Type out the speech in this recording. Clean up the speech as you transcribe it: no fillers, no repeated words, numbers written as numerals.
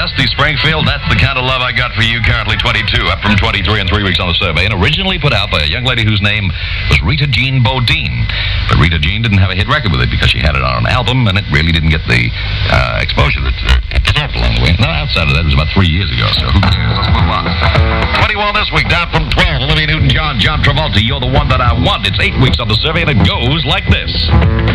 Dusty Springfield, that's the kind of love I got for you, currently 22, up from 23 in 3 weeks on the survey, and originally put out by a young lady whose name was Rita Jean Bodine. But Rita Jean didn't have a hit record with it because she had it on an album, and it really didn't get the exposure that it deserved along the way. Now, outside of that, it was about 3 years ago, so who cares? Let's move on. 21 this week, down from 12. Olivia Newton-John, John Travolta, You're the One That I Want. It's 8 weeks on the survey, and it goes like this.